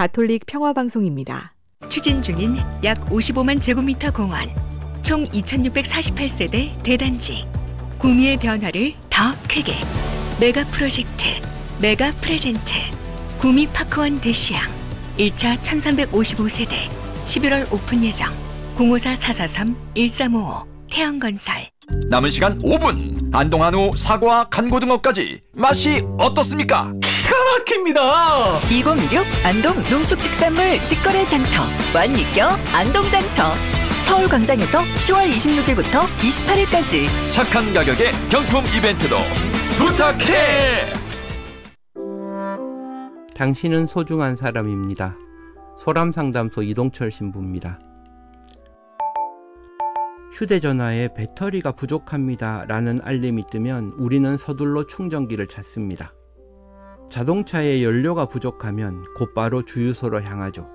가톨릭 평화방송입니다. 추진 중인 약 55만 제곱미터 공원, 총 2648세대 대단지, 구미의 변화를 더 크게. 메가 프로젝트, 메가 프레젠트, 구미 파크원 대시양 1차 1355세대 11월 오픈 예정. 054-443-1355 태양건설. 남은 시간 5분. 안동한우 사과 간고등어까지 맛이 어떻습니까? 기가 막힙니다. 2016 안동 농축특산물 직거래 장터 완니껴 안동장터 서울광장에서 10월 26일부터 28일까지 착한 가격에 경품 이벤트도 부탁해. 당신은 소중한 사람입니다. 소람상담소 이동철 신부입니다. 휴대전화에 배터리가 부족합니다 라는 알림이 뜨면 우리는 서둘러 충전기를 찾습니다. 자동차에 연료가 부족하면 곧바로 주유소로 향하죠.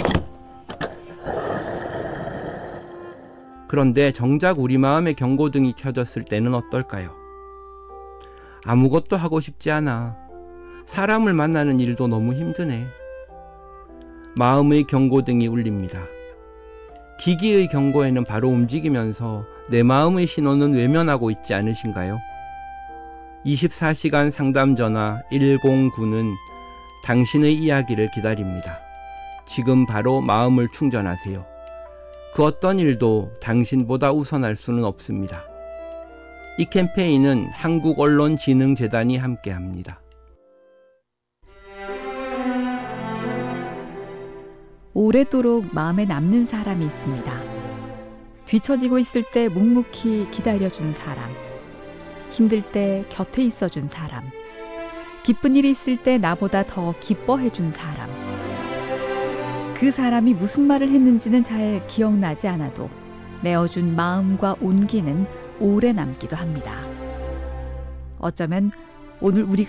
그런데 정작 우리 마음의 경고등이 켜졌을 때는 어떨까요? 아무것도 하고 싶지 않아. 사람을 만나는 일도 너무 힘드네. 마음의 경고등이 울립니다. 기기의 경고에는 바로 움직이면서 내 마음의 신호는 외면하고 있지 않으신가요? 24시간 상담 전화 109는 당신의 이야기를 기다립니다. 지금 바로 마음을 충전하세요. 그 어떤 일도 당신보다 우선할 수는 없습니다. 이 캠페인은 한국언론진흥재단이 함께합니다. 오래도록 마음에 남는 사람이 있습니다. 뒤처지고 있을 때 묵묵히 기다려준 사람, 힘들 때 곁에 있어준 사람, 기쁜 일이 있을 때 나보다 더 기뻐해준 사람. 그 사람이 무슨 말을 했는지는 잘 기억나지 않아도 내어준 마음과 온기는 오래 남기도 합니다. 어쩌면 오늘 우리가